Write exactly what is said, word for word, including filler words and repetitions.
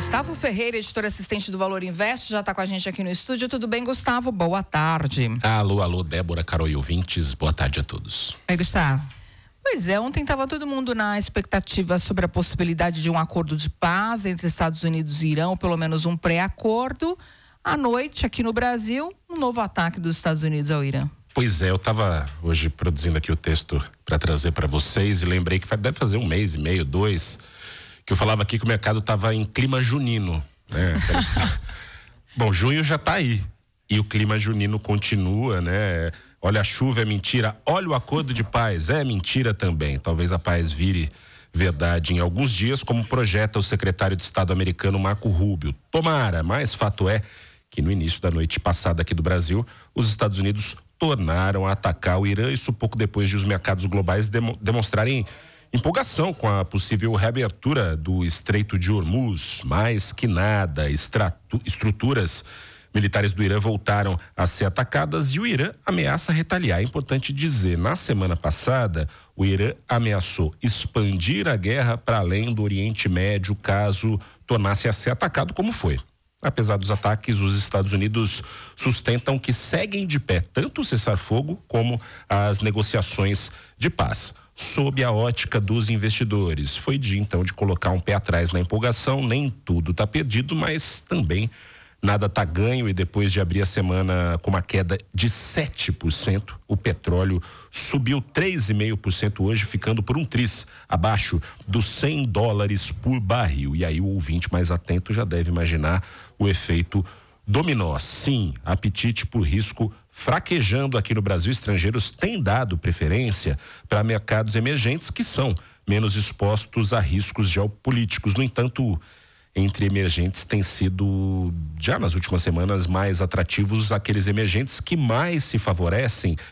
Gustavo Ferreira, editor assistente do Valor Invest, já está com a gente aqui no estúdio. Tudo bem, Gustavo? Boa tarde. Alô, alô, Débora, Carol e ouvintes. Boa tarde a todos. Oi, Gustavo. Pois é, ontem estava todo mundo na expectativa sobre a possibilidade de um acordo de paz entre Estados Unidos e Irã, ou pelo menos um pré-acordo. À noite, aqui no Brasil, um novo ataque dos Estados Unidos ao Irã. Pois é, eu estava hoje produzindo aqui o texto para trazer para vocês e lembrei que deve fazer um mês e meio, dois, que eu falava aqui que o mercado estava em clima junino, né? Bom, junho já está aí e o clima junino continua, né? Olha, a chuva é mentira, olha o acordo de paz, é mentira também. Talvez a paz vire verdade em alguns dias, como projeta o secretário de Estado americano Marco Rubio. Tomara, mas fato é que no início da noite passada aqui do Brasil, os Estados Unidos tornaram a atacar o Irã, isso pouco depois de os mercados globais demo, demonstrarem empolgação com a possível reabertura do Estreito de Hormuz. Mais que nada, estratu, estruturas militares do Irã voltaram a ser atacadas e o Irã ameaça retaliar. É importante dizer, na semana passada, o Irã ameaçou expandir a guerra para além do Oriente Médio caso tornasse a ser atacado, como foi. Apesar dos ataques, os Estados Unidos sustentam que seguem de pé tanto o cessar-fogo como as negociações de paz. Sob a ótica dos investidores, foi dia então de colocar um pé atrás na empolgação. Nem tudo está perdido, mas também nada está ganho, e depois de abrir a semana com uma queda de sete por cento, o petróleo subiu três vírgula cinco por cento hoje, ficando por um tris abaixo dos cem dólares por barril. E aí o ouvinte mais atento já deve imaginar o efeito dominó. Sim, apetite por risco fraquejando aqui no Brasil. Estrangeiros têm dado preferência para mercados emergentes que são menos expostos a riscos geopolíticos. No entanto, entre emergentes tem sido, já nas últimas semanas, mais atrativos aqueles emergentes que mais se favorecem